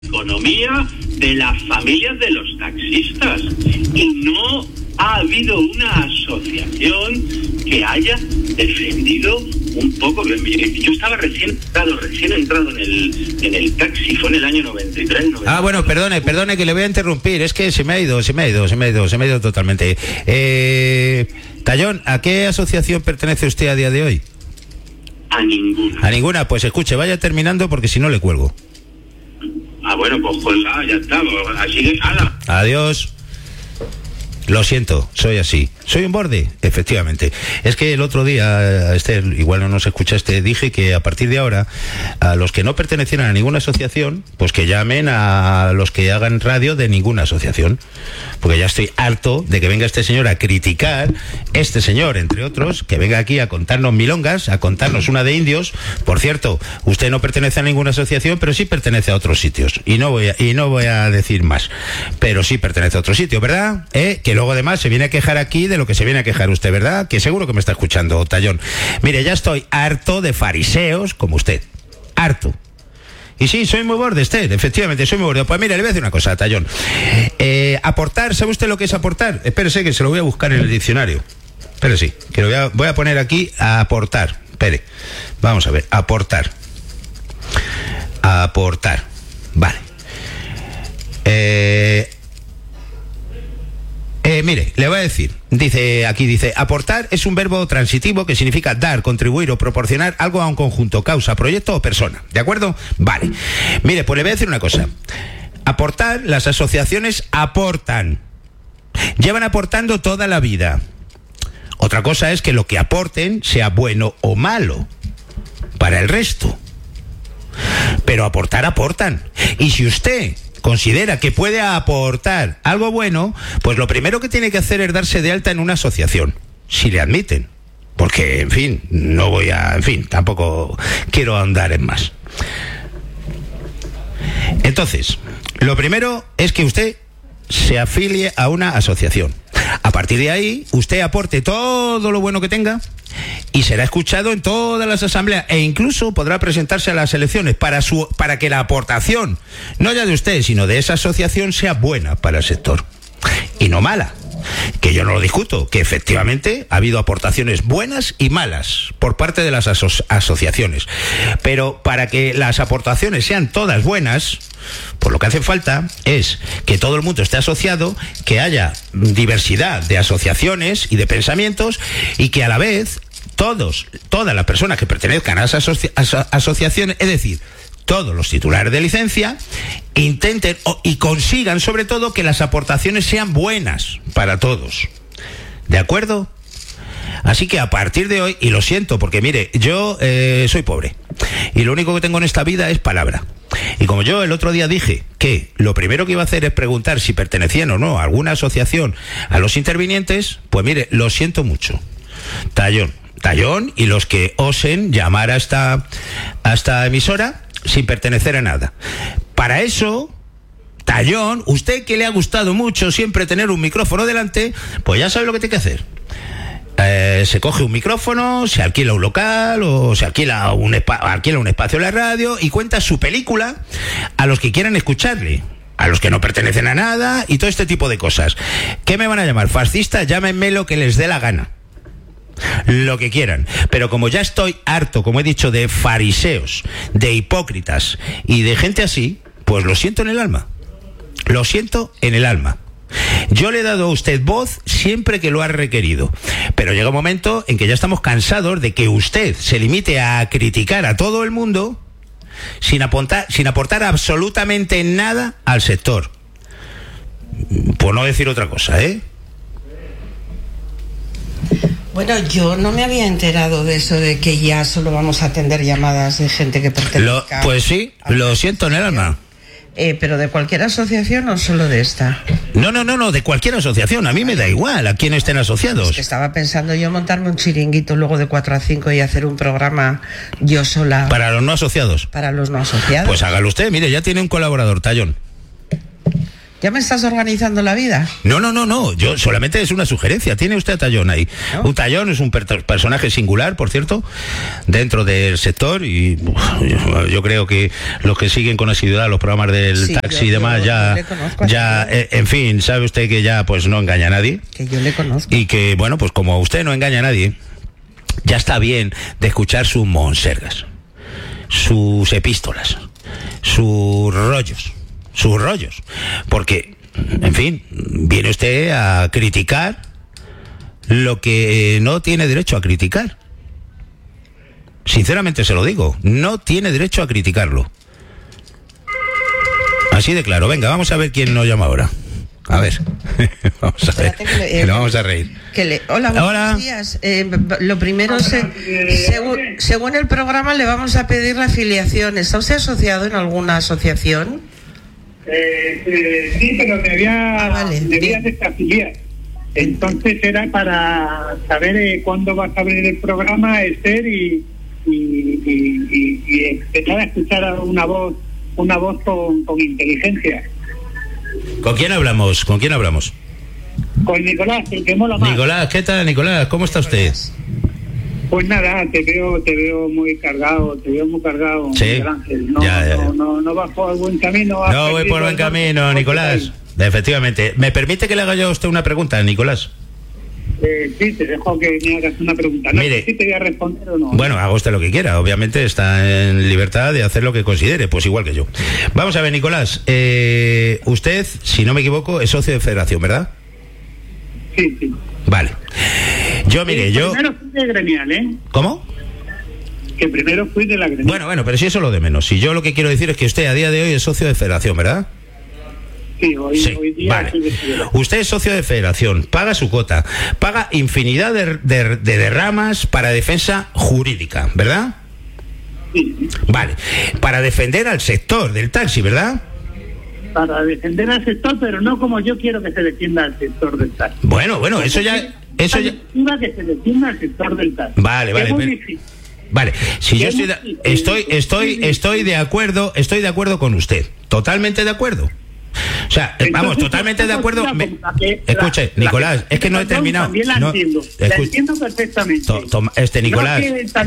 economía de las familias de los taxistas. Y no ha habido una asociación que haya defendido un poco. Yo estaba recién entrado en el taxi, fue en el año 93. Bueno, perdone que le voy a interrumpir, es que se me ha ido totalmente. Tallón, ¿a qué asociación pertenece usted a día de hoy? A ninguna. A ninguna, pues escuche, vaya terminando porque si no le cuelgo. Bueno, pues ya está, así que nada. Adiós. Lo siento, soy así. Soy un borde, efectivamente. Es que el otro día, igual no nos escuchaste, dije que a partir de ahora, a los que no pertenecieran a ninguna asociación, pues que llamen a los que hagan radio de ninguna asociación. Porque ya estoy harto de que venga este señor a criticar, este señor, entre otros, que venga aquí a contarnos milongas, a contarnos una de indios. Por cierto, usted no pertenece a ninguna asociación, pero sí pertenece a otros sitios. Y no voy a decir más. Pero sí pertenece a otro sitio, ¿verdad? Que luego además se viene a quejar aquí de lo que se viene a quejar usted, ¿verdad? Que seguro que me está escuchando, Tallón. Mire, ya estoy harto de fariseos como usted. Harto. Y sí, soy muy borde, efectivamente, soy muy borde. Pues mire, le voy a decir una cosa, Tallón. Aportar, ¿sabe usted lo que es aportar? Espérese que se lo voy a buscar en el diccionario. Espérese, que lo voy a poner aquí a aportar. Espere, vamos a ver, aportar. Aportar, vale. Mire, le voy a decir, dice, aportar es un verbo transitivo que significa dar, contribuir o proporcionar algo a un conjunto, causa, proyecto o persona, ¿de acuerdo? Vale. Mire, pues le voy a decir una cosa. Aportar, las asociaciones aportan. Llevan aportando toda la vida. Otra cosa es que lo que aporten sea bueno o malo para el resto. Pero aportan. Y si usted considera que puede aportar algo bueno, pues lo primero que tiene que hacer es darse de alta en una asociación, si le admiten. Porque, en fin, tampoco quiero ahondar en más. Entonces, lo primero es que usted se afilie a una asociación. A partir de ahí, usted aporte todo lo bueno que tenga y será escuchado en todas las asambleas e incluso podrá presentarse a las elecciones para que la aportación, no ya de usted, sino de esa asociación, sea buena para el sector y no mala. Que yo no lo discuto, que efectivamente ha habido aportaciones buenas y malas por parte de las asociaciones. Pero para que las aportaciones sean todas buenas, pues lo que hace falta es que todo el mundo esté asociado, que haya diversidad de asociaciones y de pensamientos y que a la vez todas las personas que pertenezcan a esas asociaciones, es decir, todos los titulares de licencia, intenten y consigan sobre todo que las aportaciones sean buenas para todos. ¿De acuerdo? Así que a partir de hoy, y lo siento porque mire, yo soy pobre y lo único que tengo en esta vida es palabra. Y como yo el otro día dije que lo primero que iba a hacer es preguntar si pertenecían o no a alguna asociación a los intervinientes, pues mire, lo siento mucho. Tallón y los que osen llamar a esta emisora sin pertenecer a nada. Para eso, Tallón, usted que le ha gustado mucho siempre tener un micrófono delante, pues ya sabe lo que tiene que hacer. Se coge un micrófono, se alquila un local o se alquila un espacio en la radio y cuenta su película a los que quieran escucharle, a los que no pertenecen a nada y todo este tipo de cosas. ¿Qué me van a llamar? ¿Fascista? Llámenme lo que les dé la gana. Lo que quieran, pero como ya estoy harto, como he dicho, de fariseos, de hipócritas y de gente así, pues lo siento en el alma. Lo siento en el alma. Yo le he dado a usted voz siempre que lo ha requerido, pero llega un momento en que ya estamos cansados de que usted se limite a criticar a todo el mundo sin aportar absolutamente nada al sector. Por no decir otra cosa, ¿eh? Bueno, yo no me había enterado de eso, de que ya solo vamos a atender llamadas de gente que pertenezca. Pues sí, lo siento en el alma. ¿Pero de cualquier asociación o solo de esta? No, de cualquier asociación. A mí me da igual a quién estén asociados. Es que estaba pensando yo montarme un chiringuito luego de 4 a 5 y hacer un programa yo sola. ¿Para los no asociados? Para los no asociados. Pues hágalo usted, mire, ya tiene un colaborador, Tallón. ¿Ya me estás organizando la vida? No, yo solamente es una sugerencia. Tiene usted a Tallón ahí. ¿No? Un Tallón es un personaje singular, por cierto, dentro del sector, y yo creo que los que siguen con asiduidad los programas del taxi y demás ya en fin, sabe usted que ya pues no engaña a nadie. Que yo le conozco. Y que, bueno, pues como usted no engaña a nadie, ya está bien de escuchar sus monsergas, sus epístolas, sus rollos, porque, en fin, viene usted a criticar lo que no tiene derecho a criticar. Sinceramente se lo digo, no tiene derecho a criticarlo. Así de claro. Venga, vamos a ver quién nos llama ahora. A ver, vamos a ver, nos vamos a reír. Hola, buenos días. Lo primero, según el programa, le vamos a pedir la afiliación. ¿Está usted asociado en alguna asociación? Sí, pero me había desafiliar. Entonces era para saber cuándo vas a abrir el programa, Esther, y empezar a escuchar una voz con inteligencia. ¿Con quién hablamos? Con Nicolás, el que mola más. Nicolás, ¿qué tal, Nicolás? ¿Cómo está usted? Pues nada, te veo muy cargado, Sí, Miguel Ángel. Ya. No vas por buen camino. No voy por buen camino, Nicolás. Efectivamente. ¿Me permite que le haga yo a usted una pregunta, Nicolás? Sí, te dejo que me hagas una pregunta. No sé si te voy a responder o no. Bueno, haga usted lo que quiera. Obviamente está en libertad de hacer lo que considere, pues igual que yo. Vamos a ver, Nicolás. Usted, si no me equivoco, es socio de Federación, ¿verdad? Sí. Vale. Primero fui de gremial, ¿eh? ¿Cómo? Que primero fui de la gremial. Bueno, pero si eso es lo de menos. Si yo lo que quiero decir es que usted a día de hoy es socio de Federación, ¿verdad? Sí, hoy día. Vale. Usted es socio de Federación, paga su cuota, paga infinidad de derramas para defensa jurídica, ¿verdad? Sí. Vale. Para defender al sector del taxi, ¿verdad? Para defender al sector, pero no como yo quiero que se defienda al sector del taxi. Bueno, eso ya. Que se defienda al sector del taxi. Vale. Vale, si yo estoy de acuerdo con usted, totalmente de acuerdo. O sea, vamos, totalmente de acuerdo. Escuche, Nicolás, es que no he terminado. También la entiendo. La entiendo perfectamente. Nicolás,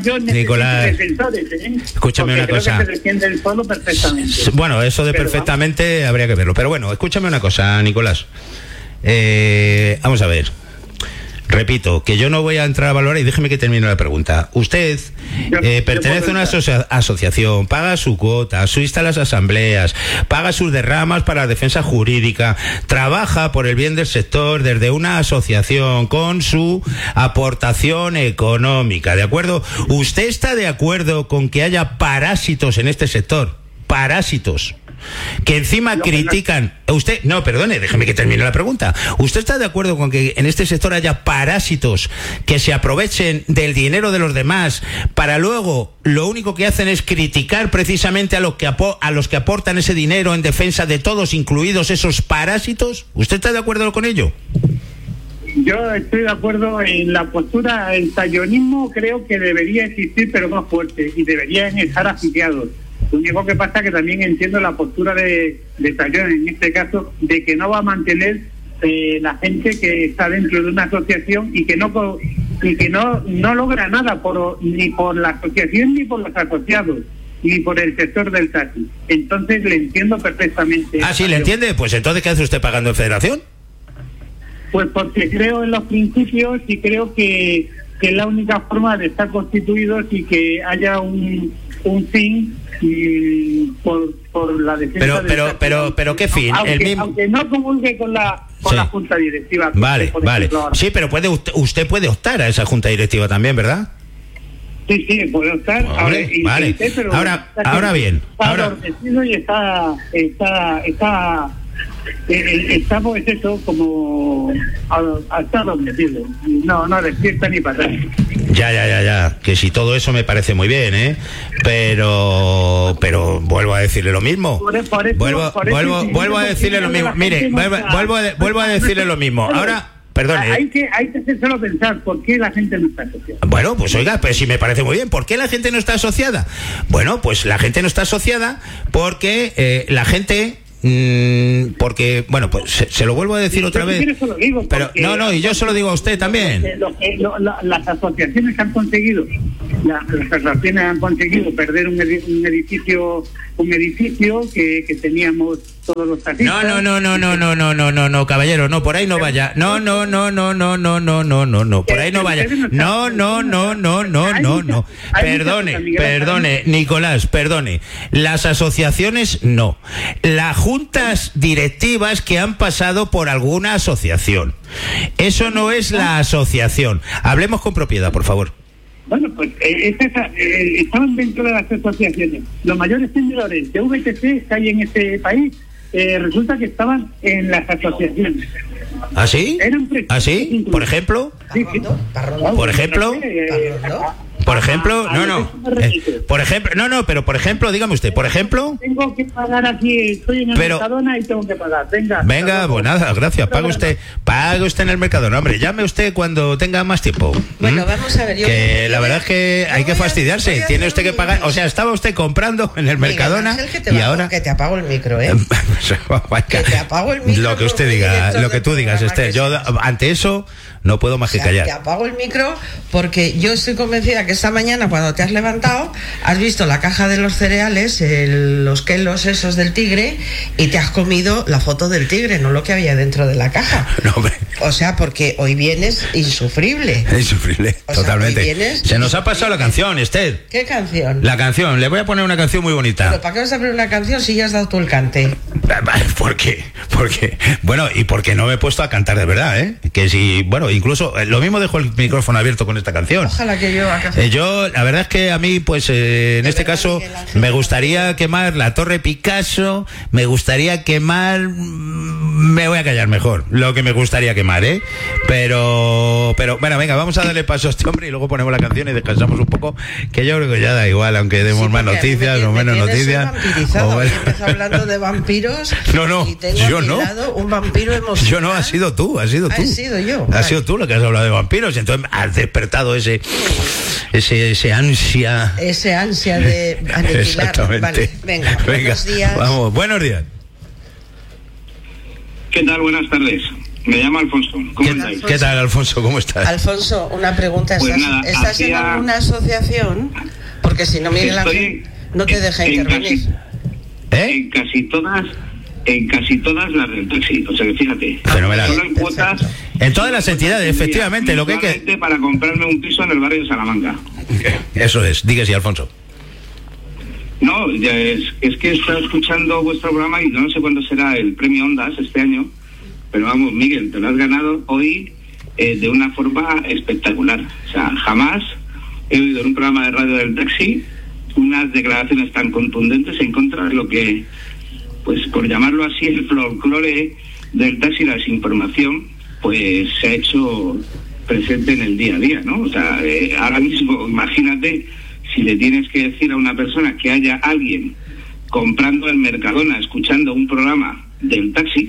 escúchame una cosa. Que se defiende el pueblo perfectamente. Bueno, eso de perfectamente habría que verlo. Pero bueno, escúchame una cosa, Nicolás. Vamos a ver. Repito, que yo no voy a entrar a valorar y déjeme que termine la pregunta. Usted pertenece a una asociación, paga su cuota, asiste a las asambleas, paga sus derramas para la defensa jurídica, trabaja por el bien del sector desde una asociación con su aportación económica, ¿de acuerdo? ¿Usted está de acuerdo con que haya parásitos en este sector? Parásitos. Que encima critican. Usted, no, perdone, déjeme que termine la pregunta. ¿Usted está de acuerdo con que en este sector haya parásitos que se aprovechen del dinero de los demás para luego lo único que hacen es criticar precisamente a los que aportan ese dinero en defensa de todos, incluidos esos parásitos? ¿Usted está de acuerdo con ello? Yo estoy de acuerdo en la postura. El tallonismo creo que debería existir, pero más fuerte, y deberían estar afiliados. Lo único que pasa es que también entiendo la postura de Tallón, en este caso, de que no va a mantener la gente que está dentro de una asociación y que no logra nada ni por la asociación, ni por los asociados, ni por el sector del taxi. Entonces le entiendo perfectamente. Ah, sí, ¿le entiende? Pues entonces, ¿qué hace usted pagando en Federación? Pues porque creo en los principios y creo que es la única forma de estar constituidos y que haya un fin por la defensa. Pero ¿qué fin? Aunque no comulgue con la junta directiva. Vale. Sí, pero usted puede optar a esa junta directiva también, ¿verdad? Sí, puede optar. Vale. Ahora bien. Estamos eso como hasta adormecido. No despierta ni para atrás. Ya, que si todo eso me parece muy bien, pero vuelvo a decirle lo mismo. Vuelvo a decirle lo mismo. Mire, vuelvo a decirle lo mismo. Ahora, perdone. Hay que solo pensar por qué la gente no está asociada. Bueno, pues oiga, pues si me parece muy bien. ¿Por qué la gente no está asociada? Bueno, pues la gente no está asociada porque la gente porque, bueno, pues se lo vuelvo a decir otra vez. Pero no, y yo se lo digo a usted también. Las asociaciones han conseguido, perder un edificio que teníamos todos los taxistas. No, caballero, no, por ahí no vaya. No, por ahí no vaya. No. Perdone, Nicolás, perdone. Las asociaciones no. Las juntas directivas que han pasado por alguna asociación. Eso no es la asociación. Hablemos con propiedad, por favor. Bueno, pues estaban dentro de las asociaciones. Los mayores tenedores de VTC que hay en este país resulta que estaban en las asociaciones. ¿Ah, sí? ¿Ah, sí? ¿Por ejemplo? Sí. ¿Por ejemplo? Por ejemplo, pero por ejemplo, dígame usted, por ejemplo. Tengo que pagar aquí, estoy en el Mercadona y tengo que pagar. Venga, pues nada, gracias. Pague usted en el Mercadona, hombre. Llame usted cuando tenga más tiempo. Bueno, vamos a ver. La verdad es que hay que fastidiarse. Tiene usted que pagar. O sea, estaba usted comprando en el Mercadona y ahora. Que te apago el micro, ¿eh? Que te apago el micro. Lo que usted diga, lo que tú digas, Esther. Yo ante eso no puedo más que callar. Te apago el micro porque yo estoy convencida que esta mañana cuando te has levantado has visto la caja de los cereales, los quelos esos del tigre, y te has comido la foto del tigre, no lo que había dentro de la caja. No, hombre. O sea, porque hoy vienes insufrible. Insufrible, totalmente. Se nos ha pasado la canción, Esther. ¿Qué canción? La canción, le voy a poner una canción muy bonita. ¿Pero para qué vas a poner una canción si ya has dado tú el cante? ¿Por qué? Bueno, y porque no me he puesto a cantar de verdad, ¿eh? Que si, bueno, incluso lo mismo dejo el micrófono abierto con esta canción. Ojalá que yo la verdad es que a mí, pues, en este caso, me gustaría quemar la Torre Picasso, me voy a callar mejor, lo que me gustaría quemar, ¿eh? Pero, bueno, venga, vamos a darle paso a este hombre y luego ponemos la canción y descansamos un poco, que yo creo que ya da igual, aunque demos más noticias o menos noticias. Empezó hablando de vampiros. No, y tengo yo no. Un vampiro emocional. Yo no, has sido tú. He sido yo. Has sido tú lo que has hablado de vampiros, y entonces has despertado ese ansia. Ese ansia de aniquilar. Exactamente. Vale, venga, buenos días. Vamos, buenos días. ¿Qué tal? Buenas tardes. Me llamo Alfonso. ¿Cómo estáis? ¿Qué tal, Alfonso? ¿Cómo estás? Alfonso, una pregunta. Pues ¿Estás en alguna asociación? Porque si no, Miguel Ángel no te deja intervenir. En casi todas las del taxi. O sea, que fíjate. Fenomenal. Solo en cuotas. En todas las entidades, efectivamente. Lo que hay que... Para comprarme un piso en el barrio de Salamanca. Eso es. Dígase, Alfonso. No, es que he estado escuchando vuestro programa y no sé cuándo será el premio Ondas este año, pero vamos, Miguel, te lo has ganado hoy de una forma espectacular. O sea, jamás he oído en un programa de radio del taxi unas declaraciones tan contundentes en contra de lo que, pues por llamarlo así, el folclore del taxi y la desinformación, pues se ha hecho presente en el día a día, ¿no? O sea, ahora mismo, imagínate si le tienes que decir a una persona que haya alguien comprando en Mercadona, escuchando un programa del taxi,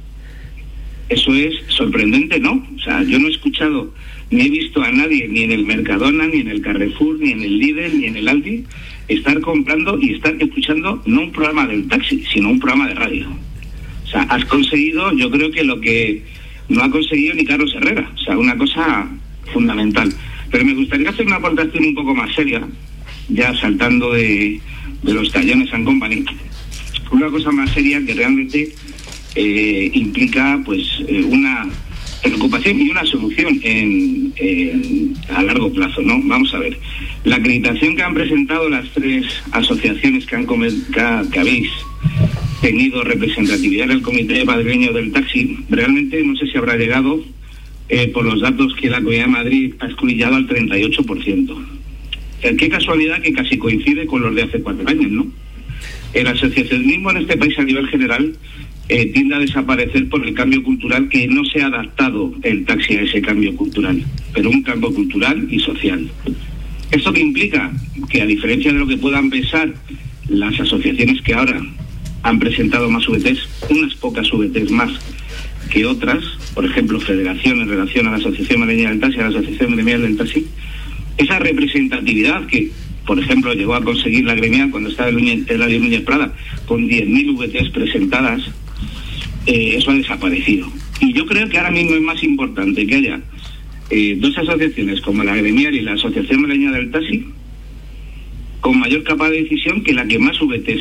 eso es sorprendente, ¿no? O sea, yo no he escuchado ni he visto a nadie, ni en el Mercadona, ni en el Carrefour, ni en el Lidl, ni en el Aldi, estar comprando y estar escuchando no un programa del taxi, sino un programa de radio. O sea, has conseguido, yo creo que lo que no ha conseguido ni Carlos Herrera. O sea, una cosa fundamental. Pero me gustaría hacer una aportación un poco más seria, ya saltando de los Tallones and Company. Una cosa más seria que realmente implica pues una preocupación y una solución a largo plazo, ¿no? Vamos a ver. La acreditación que han presentado las tres asociaciones que habéis tenido representatividad en el Comité Madrileño del Taxi, realmente no sé si habrá llegado por los datos que la Comunidad de Madrid ha escudillado al 38%. O sea, qué casualidad que casi coincide con los de hace 4 años, ¿no? El asociacionismo en este país a nivel general tiende a desaparecer por el cambio cultural, que no se ha adaptado el taxi a ese cambio cultural, pero un cambio cultural y social. ¿Esto qué implica? Que a diferencia de lo que puedan pensar las asociaciones que ahora han presentado más VTs, unas pocas VTs más que otras, por ejemplo, Federación en relación a la Asociación Madrileña del Taxi, a la Asociación Gremial del Taxi, esa representatividad que por ejemplo, llegó a conseguir la gremial cuando estaba el Eladio Núñez Prada con 10.000 VTs presentadas. Eso ha desaparecido. Y yo creo que ahora mismo es más importante que haya dos asociaciones como la gremial y la Asociación Malagueña del Taxi con mayor capacidad de decisión que la que más VTs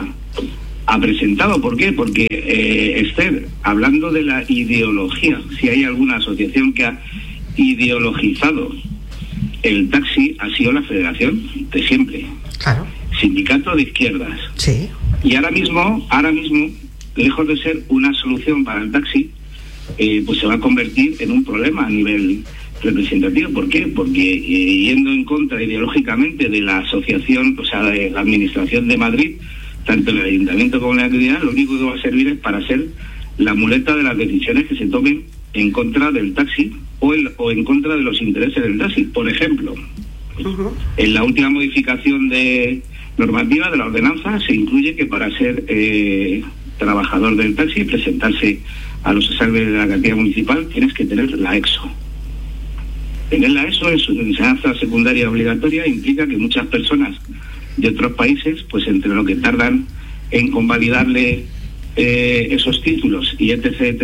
ha presentado. ¿Por qué? Porque, Esther, hablando de la ideología, si hay alguna asociación que ha ideologizado el taxi, ha sido la Federación de siempre. Claro. Sindicato de izquierdas. Sí. Y ahora mismo, lejos de ser una solución para el taxi, pues se va a convertir en un problema a nivel representativo. ¿Por qué? Porque yendo en contra ideológicamente de la asociación, o sea, de la Administración de Madrid, tanto el Ayuntamiento como la comunidad, lo único que va a servir es para ser la muleta de las decisiones que se tomen en contra del taxi o en contra de los intereses del taxi. Por ejemplo, en la última modificación de normativa de la ordenanza se incluye que para ser trabajador del taxi y presentarse a los exámenes de la cartilla municipal tienes que tener la EXO. Tener la EXO en su enseñanza secundaria obligatoria implica que muchas personas de otros países, pues entre lo que tardan en convalidarle esos títulos y etc,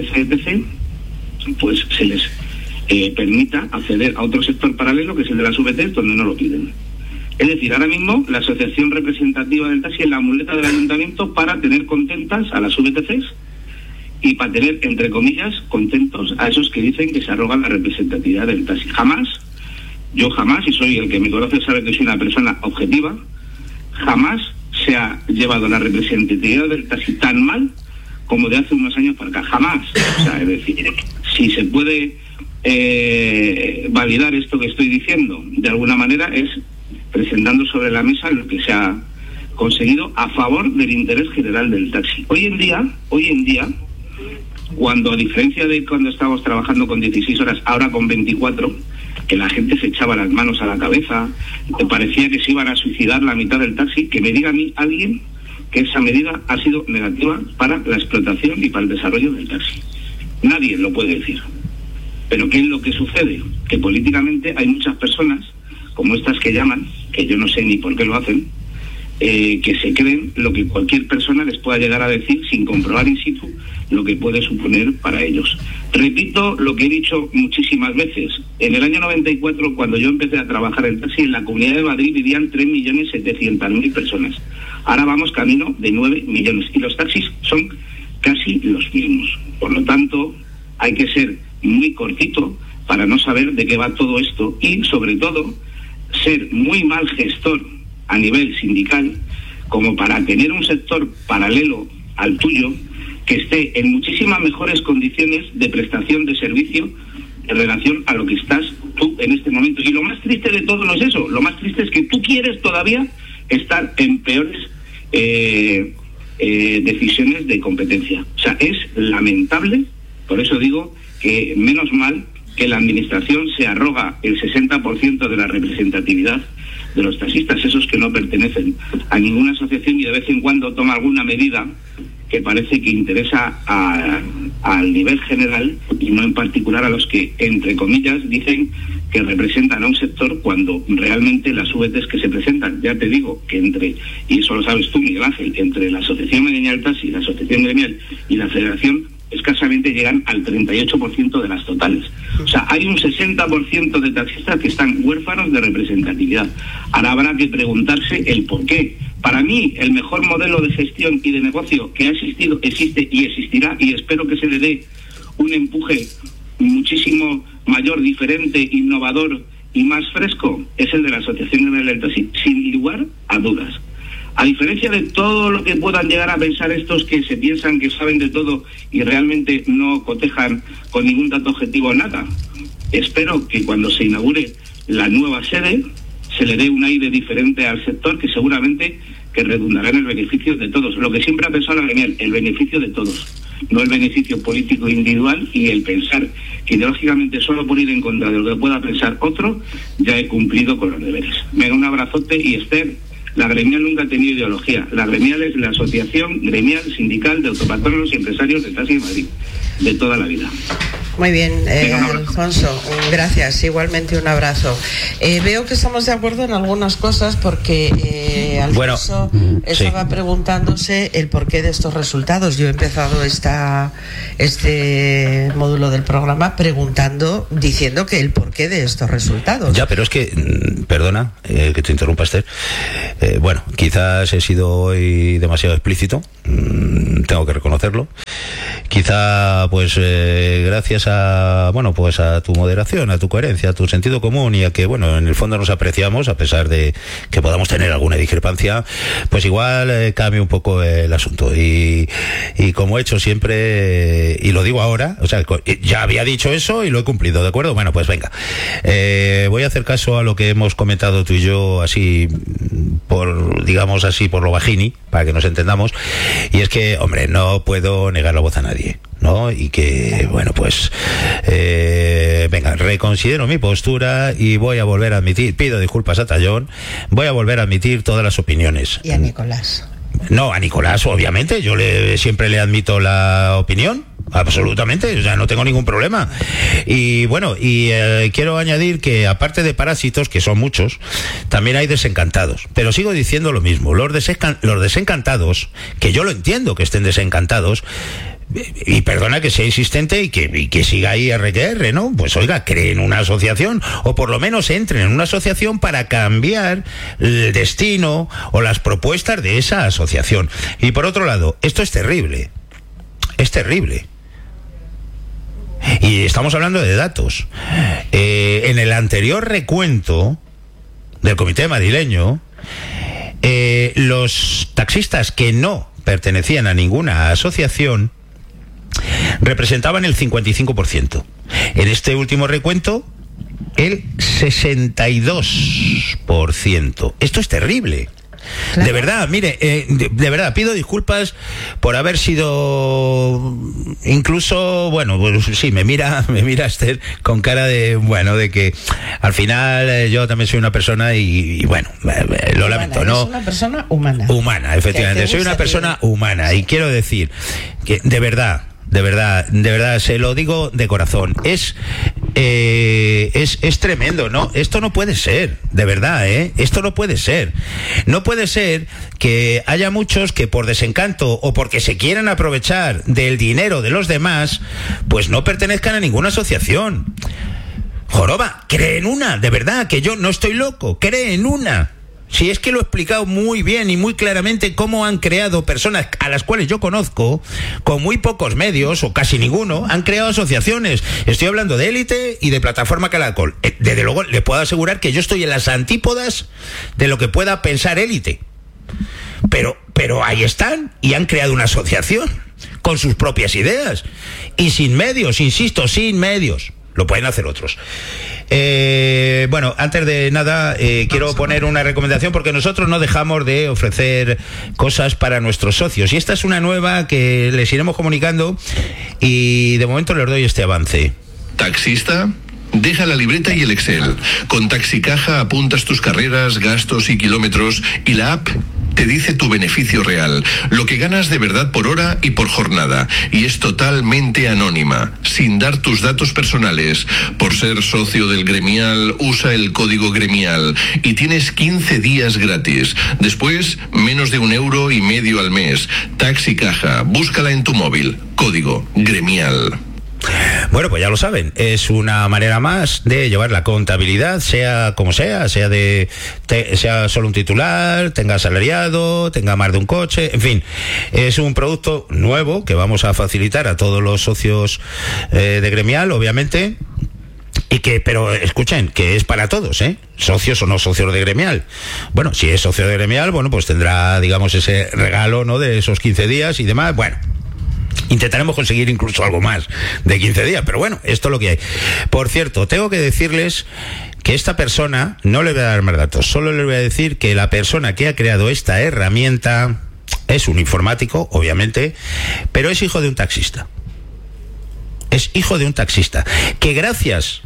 pues se les permita acceder a otro sector paralelo que es el de las VTs, donde no lo piden. Es decir, ahora mismo la asociación representativa del taxi es la muleta del ayuntamiento para tener contentas a las VTCs y para tener, entre comillas, contentos a esos que dicen que se arrogan la representatividad del taxi. Yo jamás, y soy el que me conoce sabe que soy una persona objetiva, jamás se ha llevado la representatividad del taxi tan mal como de hace unos años para acá. Jamás. O sea, es decir, si se puede validar esto que estoy diciendo de alguna manera es presentando sobre la mesa lo que se ha conseguido a favor del interés general del taxi. Hoy en día, cuando a diferencia de cuando estábamos trabajando con 16 horas, ahora con 24, que la gente se echaba las manos a la cabeza, que parecía que se iban a suicidar la mitad del taxi, que me diga a mí alguien que esa medida ha sido negativa para la explotación y para el desarrollo del taxi. Nadie lo puede decir. Pero ¿qué es lo que sucede? Que políticamente hay muchas personas, como estas que llaman, que yo no sé ni por qué lo hacen, que se creen lo que cualquier persona les pueda llegar a decir sin comprobar in situ lo que puede suponer para ellos. Repito lo que he dicho muchísimas veces. En el año 94, cuando yo empecé a trabajar en taxi, en la Comunidad de Madrid vivían 3.700.000 personas. Ahora vamos camino de 9 millones y los taxis son casi los mismos. Por lo tanto, hay que ser muy cortito para no saber de qué va todo esto y, sobre todo, ser muy mal gestor a nivel sindical como para tener un sector paralelo al tuyo que esté en muchísimas mejores condiciones de prestación de servicio en relación a lo que estás tú en este momento. Y lo más triste de todo no es eso, lo más triste es que tú quieres todavía estar en peores decisiones de competencia. O sea, es lamentable, por eso digo que menos mal que la administración se arroga el 60% de la representatividad de los taxistas, esos que no pertenecen a ninguna asociación y de vez en cuando toma alguna medida que parece que interesa al nivel general y no en particular a los que, entre comillas, dicen que representan a un sector cuando realmente las VTs que se presentan, ya te digo que entre, y eso lo sabes tú, Miguel Ángel, entre la Asociación Malagueña del Taxi, la Asociación Gremial y la Federación, escasamente llegan al 38% de las totales. O sea, hay un 60% de taxistas que están huérfanos de representatividad. Ahora habrá que preguntarse el por qué. Para mí, el mejor modelo de gestión y de negocio que ha existido, existe y existirá, y espero que se le dé un empuje muchísimo mayor, diferente, innovador y más fresco, es el de la Asociación del Taxi, sin lugar a dudas. A diferencia de todo lo que puedan llegar a pensar estos que se piensan que saben de todo y realmente no cotejan con ningún dato objetivo nada, espero que cuando se inaugure la nueva sede se le dé un aire diferente al sector que seguramente que redundará en el beneficio de todos. Lo que siempre ha pensado la gremial, el beneficio de todos, no el beneficio político individual y el pensar que ideológicamente solo por ir en contra de lo que pueda pensar otro ya he cumplido con los deberes. Me da un abrazote y Esther, la gremial nunca ha tenido ideología. La gremial es la asociación gremial sindical de autopatronos y empresarios de Taxi de Madrid, de toda la vida. Muy bien, Venga, un abrazo. Alfonso, gracias, igualmente un abrazo. Veo que estamos de acuerdo en algunas cosas porque Alfonso estaba preguntándose el porqué de estos resultados. Yo he empezado este módulo del programa diciendo que el porqué de estos resultados. Ya, pero es que, perdona que te interrumpa, Esther. Bueno, quizás he sido hoy demasiado explícito, tengo que reconocerlo. Quizá, pues, gracias a tu moderación, a tu coherencia, a tu sentido común y a que, bueno, en el fondo nos apreciamos, a pesar de que podamos tener alguna discrepancia, pues igual cambia un poco el asunto. Y como he hecho siempre, y lo digo ahora, o sea, ya había dicho eso y lo he cumplido, ¿de acuerdo? Bueno, pues venga. Voy a hacer caso a lo que hemos comentado tú y yo, así, por lo bajini, para que nos entendamos. Y es que, hombre, no puedo negar la voz a nadie, ¿no? Y que, bueno, pues, venga, reconsidero mi postura y voy a volver a admitir, pido disculpas a Tallón, voy a volver a admitir todas las opiniones. Y a Nicolás. No, a Nicolás, obviamente, yo siempre le admito la opinión, absolutamente, o sea, no tengo ningún problema. Y bueno, quiero añadir que aparte de parásitos, que son muchos, también hay desencantados. Pero sigo diciendo lo mismo, los desencantados, que yo lo entiendo que estén desencantados, y perdona que sea insistente y que siga ahí RQR, ¿no? Pues oiga, creen una asociación, o por lo menos entren en una asociación para cambiar el destino o las propuestas de esa asociación. Y por otro lado, esto es terrible. Es terrible. Y estamos hablando de datos. En el anterior recuento del comité madrileño, los taxistas que no pertenecían a ninguna asociación representaban el 55%. En este último recuento, el 62%. Esto es terrible. Claro. De verdad, mire, de verdad, pido disculpas por haber sido incluso, bueno, pues sí, me mira Esther con cara de, bueno, de que al final yo también soy una persona y bueno, lo lamento, ¿no? Es una persona humana. Humana, efectivamente, soy una persona humana y quiero decir que de verdad, se lo digo de corazón, es tremendo, ¿no? Esto no puede ser, de verdad, esto no puede ser. No puede ser que haya muchos que por desencanto o porque se quieran aprovechar del dinero de los demás, pues no pertenezcan a ninguna asociación. Joroba, cree en una, de verdad, que yo no estoy loco, cree en una. Si es que lo he explicado muy bien y muy claramente cómo han creado personas a las cuales yo conozco, con muy pocos medios o casi ninguno, han creado asociaciones. Estoy hablando de Élite y de Plataforma Caracol. Desde luego le puedo asegurar que yo estoy en las antípodas de lo que pueda pensar Élite. Pero ahí están y han creado una asociación con sus propias ideas y sin medios, insisto, sin medios. Lo pueden hacer otros. Bueno, antes de nada, quiero poner una recomendación porque nosotros no dejamos de ofrecer cosas para nuestros socios. Y esta es una nueva que les iremos comunicando y de momento les doy este avance. ¿Taxista? Deja la libreta y el Excel. Con Taxicaja apuntas tus carreras, gastos y kilómetros y la app te dice tu beneficio real, lo que ganas de verdad por hora y por jornada, y es totalmente anónima, sin dar tus datos personales. Por ser socio del gremial, usa el código gremial y tienes 15 días gratis. Después, menos de €1,50 al mes. Taxicaja, búscala en tu móvil. Código gremial. Bueno, pues ya lo saben, es una manera más de llevar la contabilidad, sea como sea solo un titular, tenga asalariado, tenga más de un coche, en fin, es un producto nuevo que vamos a facilitar a todos los socios de gremial, obviamente. Pero escuchen, que es para todos, socios o no socios de gremial. Bueno, si es socio de gremial, bueno, pues tendrá, digamos, ese regalo, ¿no?, de esos 15 días y demás, bueno. Intentaremos conseguir incluso algo más de 15 días, pero bueno, esto es lo que hay. Por cierto, tengo que decirles que esta persona, no le voy a dar más datos, solo le voy a decir que la persona que ha creado esta herramienta es un informático, obviamente, pero es hijo de un taxista. Es hijo de un taxista, que gracias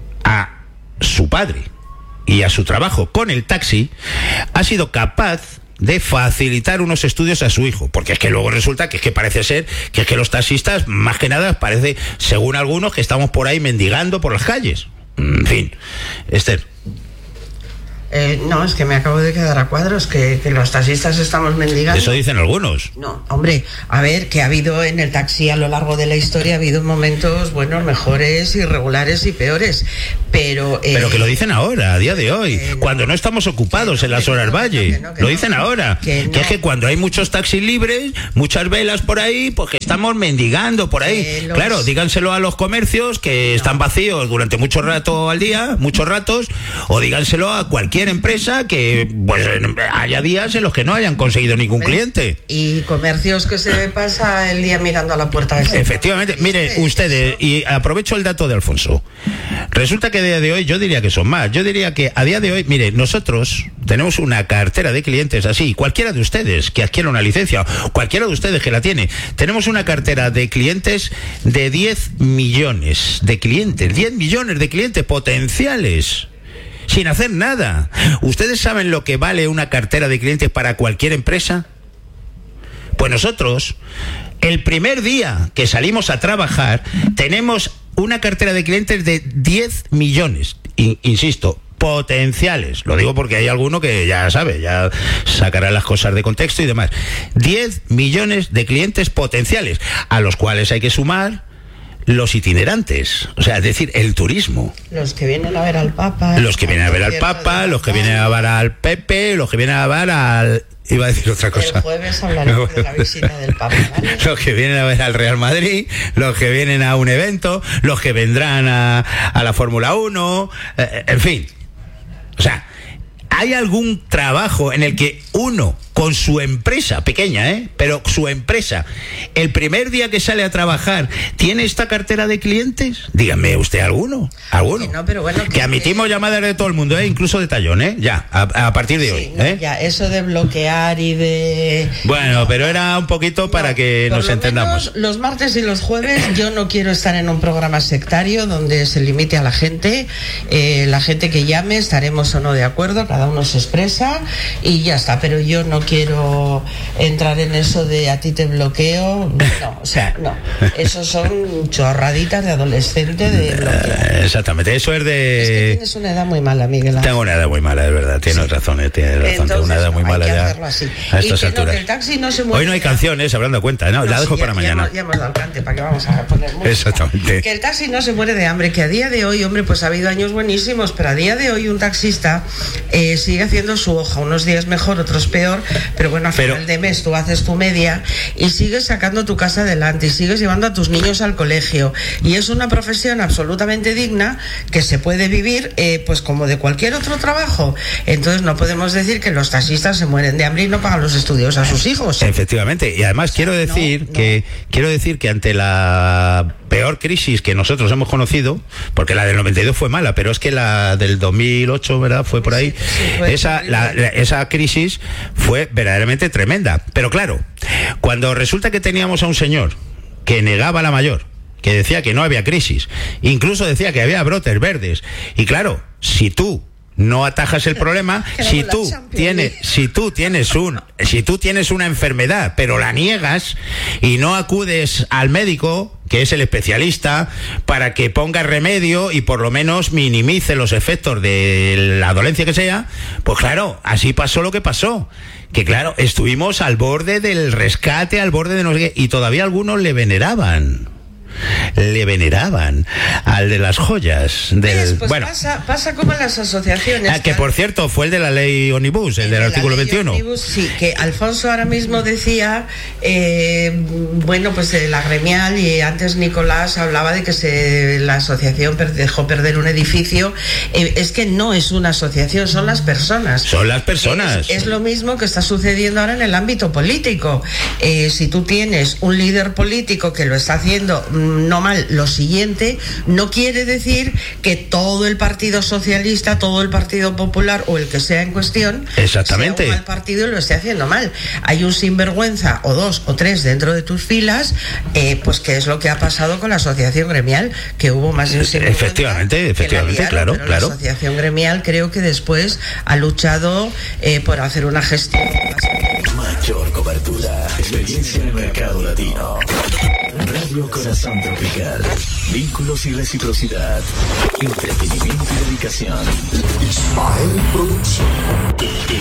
a su padre y a su trabajo con el taxi, ha sido capaz de facilitar unos estudios a su hijo, porque es que luego resulta que es que parece ser que es que los taxistas, más que nada, parece, según algunos, que estamos por ahí mendigando por las calles. En fin, Esther. No, es que me acabo de quedar a cuadros, que los taxistas estamos mendigando. Eso dicen algunos. No, hombre, a ver, que ha habido en el taxi a lo largo de la historia, ha habido momentos, bueno, mejores, irregulares y peores, pero que lo dicen ahora, a día de hoy, cuando no estamos ocupados en las horas valle. Lo dicen ahora, que es que cuando hay muchos taxis libres, muchas velas por ahí, pues que estamos mendigando por ahí. Claro, díganselo a los comercios que están vacíos durante mucho rato al día, muchos ratos, o díganselo a cualquier empresa que pues haya días en los que no hayan conseguido ningún cliente. Y comercios que se pasa el día mirando a la puerta. Efectivamente, mire ustedes, y aprovecho el dato de Alfonso. Resulta que a día de hoy yo diría que son más. Yo diría que a día de hoy, mire, nosotros tenemos una cartera de clientes así, cualquiera de ustedes que adquiera una licencia, cualquiera de ustedes que la tiene, tenemos una cartera de clientes de 10 millones de clientes, 10 millones de clientes potenciales. Sin hacer nada. ¿Ustedes saben lo que vale una cartera de clientes para cualquier empresa? Pues nosotros, el primer día que salimos a trabajar, tenemos una cartera de clientes de 10 millones. Insisto, potenciales. Lo digo porque hay alguno que ya sabe, ya sacará las cosas de contexto y demás. 10 millones de clientes potenciales, a los cuales hay que sumar los itinerantes, o sea, es decir, el turismo. Los que vienen a ver al Papa. Los que vienen a ver al Papa, los que vienen a ver al Pepe, los que vienen a ver al... Iba a decir otra cosa. El jueves hablaremos de la visita del Papa, ¿vale? Los que vienen a ver al Real Madrid, los que vienen a un evento, los que vendrán a la Fórmula 1, en fin. O sea, ¿hay algún trabajo en el que uno, con su empresa, pequeña, pero su empresa, el primer día que sale a trabajar, tiene esta cartera de clientes? Dígame usted alguno. No, pero bueno, que admitimos llamadas de todo el mundo, incluso de Tallón, ya, a partir de hoy. No, ya, eso de bloquear y de... Bueno, pero era un poquito para que nos entendamos. Los martes y los jueves yo no quiero estar en un programa sectario donde se limite a la gente que llame, estaremos o no de acuerdo, cada uno se expresa y ya está, pero yo no quiero entrar en eso de a ti te bloqueo, no, o sea, no, eso son chorraditas de adolescente de bloqueo. Exactamente, eso es de... Es que tienes una edad muy mala, Miguel Ángel. Tengo una edad muy mala, es verdad, tienes razón, Entonces, tengo una edad muy mala ya así. A estas y alturas. Que el taxi no se mueve. Hoy no hay canciones, habrán dado cuenta, ¿no? La dejo para mañana. Ya hemos dado cante, ¿para qué vamos a poner música? Exactamente. Que el taxi no se muere de hambre, que a día de hoy, hombre, pues ha habido años buenísimos, pero a día de hoy un taxista sigue haciendo su hoja, unos días mejor, otros peor, pero bueno, a final de mes tú haces tu media y sigues sacando tu casa adelante y sigues llevando a tus niños al colegio y es una profesión absolutamente digna que se puede vivir pues como de cualquier otro trabajo. Entonces no podemos decir que los taxistas se mueren de hambre y no pagan los estudios a sus hijos. Efectivamente, y además quiero decir que ante la peor crisis que nosotros hemos conocido, porque la del 92 fue mala, pero es que la del 2008, ¿verdad? Fue por ahí. Esa crisis fue verdaderamente tremenda. Pero claro, cuando resulta que teníamos a un señor que negaba la mayor, que decía que no había crisis, incluso decía que había brotes verdes, y claro, si tú no atajas el problema, si tú tienes una enfermedad, pero la niegas y no acudes al médico, que es el especialista, para que ponga remedio y por lo menos minimice los efectos de la dolencia que sea, pues claro, así pasó lo que pasó. Que claro, estuvimos al borde del rescate, al borde de no sé qué, y todavía algunos le veneraban al de las joyas del, pues bueno, pasa como en las asociaciones que por cierto fue el de la ley Omnibus, el del artículo 21. Omnibus, sí, que Alfonso ahora mismo decía bueno, pues la gremial, y antes Nicolás hablaba de que la asociación dejó perder un edificio. Es que no es una asociación, son las personas. Es lo mismo que está sucediendo ahora en el ámbito político. Si tú tienes un líder político que lo está haciendo no mal lo siguiente, no quiere decir que todo el Partido Socialista, todo el Partido Popular o el que sea en cuestión exactamente sea un mal partido y lo esté haciendo mal. Hay un sinvergüenza o dos o tres dentro de tus filas, pues que es lo que ha pasado con la asociación gremial, que hubo más de un sinvergüenza. Efectivamente, liaron, claro. La asociación gremial creo que después ha luchado por hacer una gestión mayor cobertura, experiencia en el mercado latino. Radio Corazón Tropical, vínculos y reciprocidad, entretenimiento y dedicación. Ismael Producción.